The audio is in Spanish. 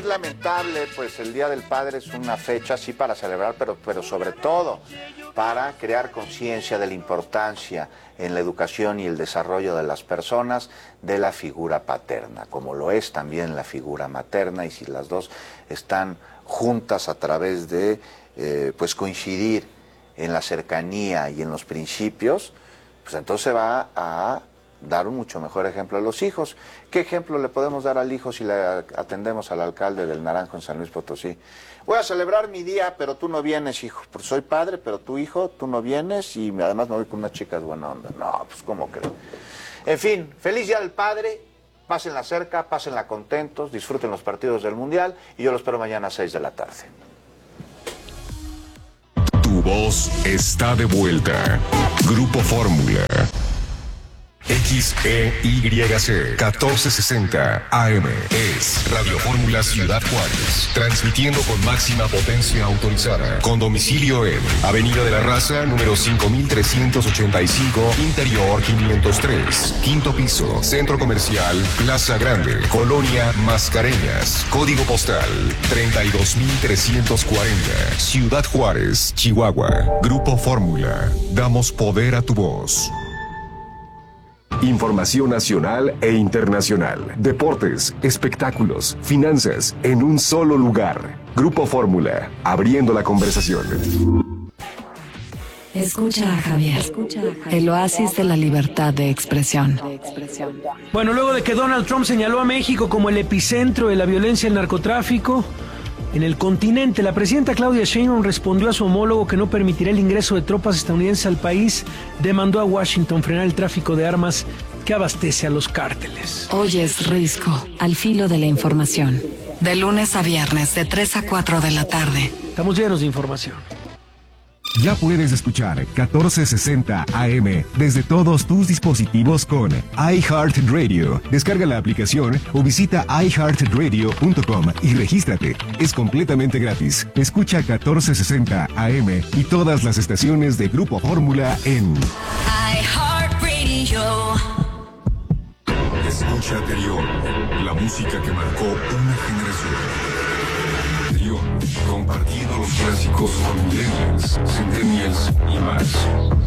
es lamentable, pues el Día del Padre es una fecha sí para celebrar, pero sobre todo para crear conciencia de la importancia en la educación y el desarrollo de las personas de la figura paterna, como lo es también la figura materna, y si las dos están juntas a través de pues coincidir en la cercanía y en los principios, pues entonces va a dar un mucho mejor ejemplo a los hijos. ¿Qué ejemplo le podemos dar al hijo si le atendemos al alcalde del Naranjo en San Luis Potosí? Voy a celebrar mi día, pero tú no vienes, hijo. Porque soy padre, pero tu hijo, tú no vienes y además me voy con unas chicas buena onda. No, pues ¿cómo crees? En fin, feliz Día del Padre. Pásenla cerca, pásenla contentos, disfruten los partidos del Mundial y yo los espero mañana a 6 de la tarde. Tu voz está de vuelta. Grupo Fórmula. XEYC 1460 AM es Radio Fórmula Ciudad Juárez, transmitiendo con máxima potencia autorizada, con domicilio en Avenida de la Raza, número 5385, Interior 503, quinto piso, Centro Comercial Plaza Grande, Colonia Mascareñas, código postal 32340, Ciudad Juárez, Chihuahua. Grupo Fórmula, damos poder a tu voz. Información nacional e internacional, deportes, espectáculos, finanzas, en un solo lugar. Grupo Fórmula, abriendo la conversación. Escucha a Javier, el oasis de la libertad de expresión. Bueno, luego de que Donald Trump señaló a México como el epicentro de la violencia y el narcotráfico en el continente, la presidenta Claudia Sheinbaum respondió a su homólogo que no permitirá el ingreso de tropas estadounidenses al país. Demandó a Washington frenar el tráfico de armas que abastece a los cárteles. Oyes Risco, al filo de la información. De lunes a viernes, de 3 a 4 de la tarde. Estamos llenos de información. Ya puedes escuchar 1460 AM desde todos tus dispositivos con iHeartRadio. Descarga la aplicación o visita iHeartRadio.com y regístrate. Es completamente gratis. Escucha 1460 AM y todas las estaciones de Grupo Fórmula en iHeartRadio. Escucha Anterior, la música que marcó una generación. Compartiendo los clásicos con millennials, centennials y más.